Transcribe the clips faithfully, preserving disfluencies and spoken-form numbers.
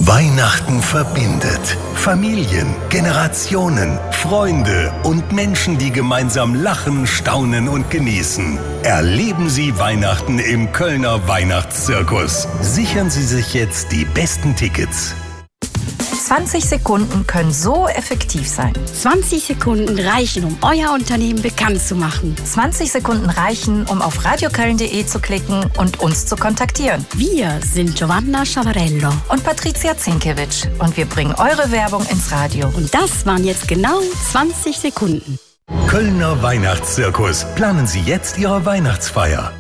Weihnachten verbindet. Familien, Generationen, Freunde und Menschen, die gemeinsam lachen, staunen und genießen. Erleben Sie Weihnachten im Kölner Weihnachtszirkus. Sichern Sie sich jetzt die besten Tickets. zwanzig Sekunden können so effektiv sein. zwanzig Sekunden reichen, um euer Unternehmen bekannt zu machen. zwanzig Sekunden reichen, um auf radioköln punkt de zu klicken und uns zu kontaktieren. Wir sind Giovanna Schavarello und Patricia Zinkewitsch und wir bringen eure Werbung ins Radio. Und das waren jetzt genau zwanzig Sekunden. Kölner Weihnachtszirkus. Planen Sie jetzt Ihre Weihnachtsfeier.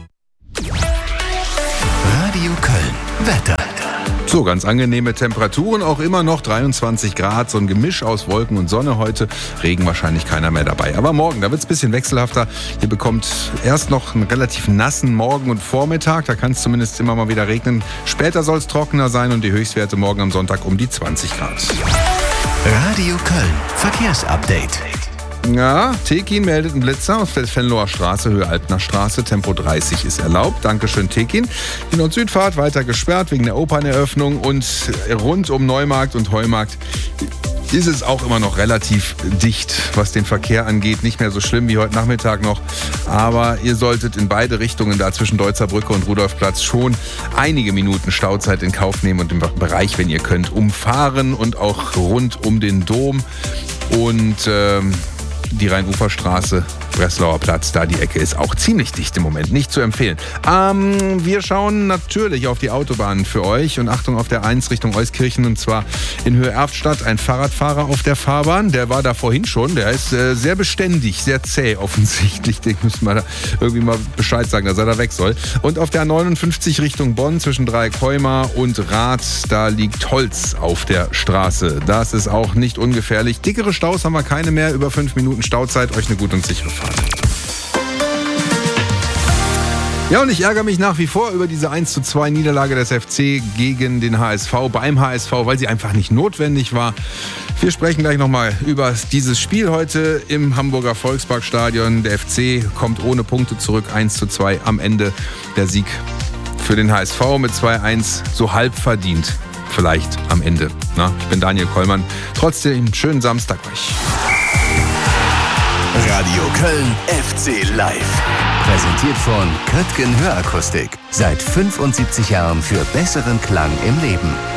Radio Köln. Wetter. So, ganz angenehme Temperaturen, auch immer noch dreiundzwanzig Grad, so ein Gemisch aus Wolken und Sonne heute. Regen wahrscheinlich keiner mehr dabei. Aber morgen, da wird es ein bisschen wechselhafter. Ihr bekommt erst noch einen relativ nassen Morgen und Vormittag. Da kann es zumindest immer mal wieder regnen. Später soll es trockener sein und die Höchstwerte morgen am Sonntag um die zwanzig Grad. Radio Köln. Verkehrsupdate. Ja, Tekin meldet einen Blitzer auf der Venloer Straße, Höhe Alpner Straße. Tempo dreißig ist erlaubt. Dankeschön, Tekin. Die Nord-Süd-Fahrt weiter gesperrt wegen der Operneröffnung. Und rund um Neumarkt und Heumarkt ist es auch immer noch relativ dicht, was den Verkehr angeht. Nicht mehr so schlimm wie heute Nachmittag noch. Aber ihr solltet in beide Richtungen, da zwischen Deutzer Brücke und Rudolfplatz, schon einige Minuten Stauzeit in Kauf nehmen und im Bereich, wenn ihr könnt, umfahren und auch rund um den Dom. Und ähm, die Rheinuferstraße, Breslauer Platz, da die Ecke ist auch ziemlich dicht im Moment, nicht zu empfehlen. Ähm, wir schauen natürlich auf die Autobahnen für euch und Achtung auf der eins Richtung Euskirchen und zwar in Höhe Erftstadt ein Fahrradfahrer auf der Fahrbahn, der war da vorhin schon, der ist äh, sehr beständig, sehr zäh offensichtlich, den müssen wir da irgendwie mal Bescheid sagen, dass er da weg soll. Und auf der neunundfünfzig Richtung Bonn zwischen Dreieckheumar und Rath, da liegt Holz auf der Straße. Das ist auch nicht ungefährlich. Dickere Staus haben wir keine mehr, über fünf Minuten Stauzeit, euch eine gute und sichere Fahrt. Ja, und ich ärgere mich nach wie vor über diese eins zu zwei Niederlage des F C gegen den H S V, beim H S V, weil sie einfach nicht notwendig war. Wir sprechen gleich nochmal über dieses Spiel heute im Hamburger Volksparkstadion. Der F C kommt ohne Punkte zurück, eins zu zwei am Ende. Der Sieg für den H S V mit zwei eins, so halb verdient. Vielleicht am Ende. Na, ich bin Daniel Kollmann. Trotzdem, schönen Samstag euch. Radio Köln F C Live. Präsentiert von Köttgen Hörakustik. Seit fünfundsiebzig Jahren für besseren Klang im Leben.